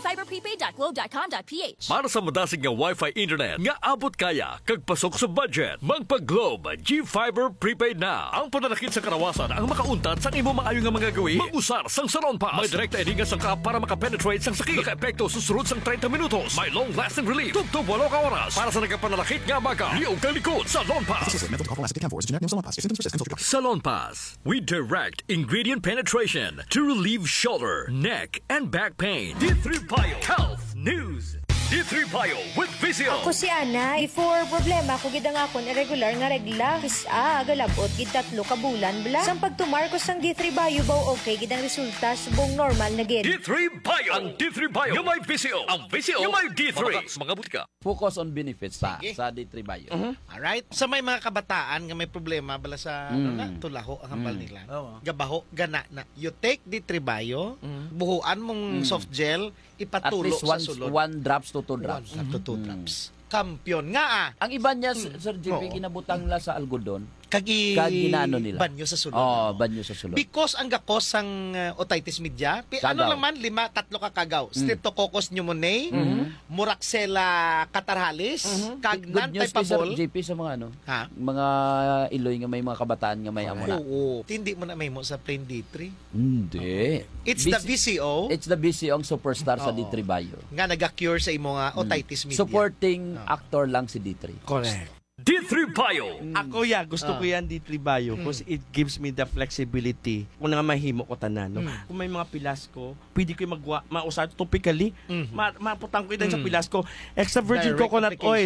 gfiberprepaid.globe.com.ph. Para sa madasig nga Wi-Fi internet nga abot kaya kag pasok sa budget, magpa-Globe G-Fiber Prepaid na. Ang pananakit sa karawasan ang makauntat sa imo maayo nga mga gawin. Mag-usar sang Salon Pass. May direkta edinga sang ka para makapenetrate sang sakit. Naka-epekto susunod sang 30 minutos. May long-lasting relief. Tugtog 8 ka oras. Para sa nagkapananakit nga baga. Liog kang likod. Salon Pass. Salon Pass. We direct ingredient penetration to relieve shoulder, neck, and back pain. D3 Bio Health News. D3 Bio with Vizio. Ako si Ana. Before problema ko gid ang akon irregular nga regla. Kisa agalabot gid 3 ka bulan bla. Sang pagtumar ko sang D3 Bio baw okay gid ang resulta subong normal na gid. D3 Bio. Ang D3 Bio yung may Vizio. Ang Vizio yung may D3. Mga butika. Focus on benefits pa sa D3 Bio. Alright. Sa may mga kabataan nga may problema bala sa tulaho ang hambal nila. Gabaho, gana na. You take D3 Bio, buhuan mong soft gel, At ipatulo least sa sulod. 1 drops to 2 drops. 1 to 2 drops. Kampiyon nga Ang iba niya, Sir JP, Oo. kinabutang la sa algodon. Kagi Ginaano nila. banyo sa sulod. Oh, banyo sa sulod. Because ang gakos ang otitis media, ano Kagaw. lang man, 3 ka kagaw. Streptococcus pneumoniae, Moraxella catarrhalis, kag Good news kay Sir non-typeable. JP sa mga ano, Ha? mga Iloy nga may mga kabataan nga may amuna. Oo. Hindi mo na may mo sa plain D3. Hindi. It's the VCO It's the BCO ang superstar sa Oo. D3 Bio. nga nag-cure sa imo nga otitis media. Supporting actor lang si D3. Correct. D3 Bio. Ako gusto ko yan D3 Bio because it gives me the flexibility kung nga mahimo ko tanan. No? Kung may mga pilas ko, pwede ko mausap topically, maputang ko din sa pilas ko. Extra virgin Direct coconut application. oil.